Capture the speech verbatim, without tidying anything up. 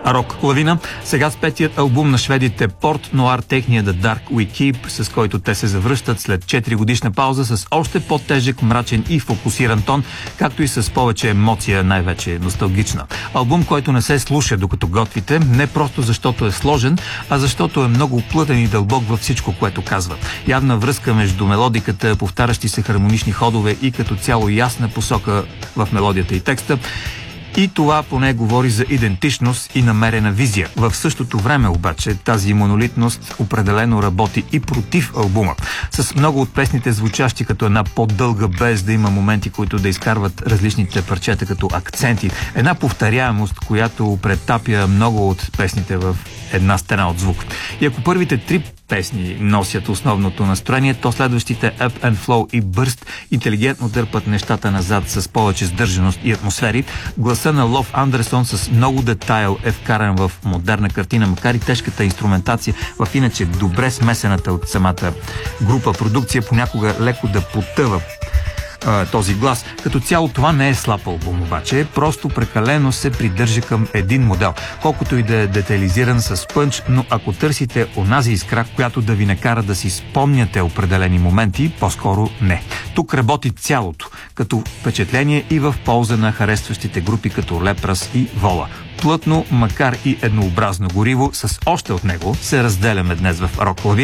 Рок лавина. Сега с петият албум на шведите Порт Нуар, техния The Dark We Keep, с който те се завръщат след четири годишна пауза с още по-тежък, мрачен и фокусиран тон, както и с повече емоция, най-вече носталгична. Албум, който не се слуша докато готвите, не просто защото е сложен, а защото е много плътен и дълбок във всичко, което казва. Явна връзка между мелодиката, повтарящи се хармонични ходове и като цяло ясна посока в мелодията и текста. И това поне говори за идентичност и намерена визия. В същото време обаче тази монолитност определено работи и против албума. С много от песните звучащи като една по-дълга, без да има моменти, които да изкарват различните парчета като акценти. Една повторяемост, която претапя много от песните в една стена от звук. И ако първите три песни носят основното настроение, то следващите Up and Flow и Burst интелигентно дърпат нещата назад с повече сдържаност и атмосфери. Гласа на Лов Андерсон с много детайл е вкаран в модерна картина, макар и тежката инструментация в иначе добре смесената от самата група продукция понякога леко да потъва този глас. Като цяло това не е слаб албум, обаче просто прекалено се придържа към един модел, колкото и да е детализиран с пънч, но ако търсите онази искра, която да ви накара да си спомняте определени моменти, по-скоро не. Тук работи цялото, като впечатление и в полза на харесващите групи като Лепрас и Вола. Плътно, макар и еднообразно гориво, с още от него се разделяме днес в Рок лавина.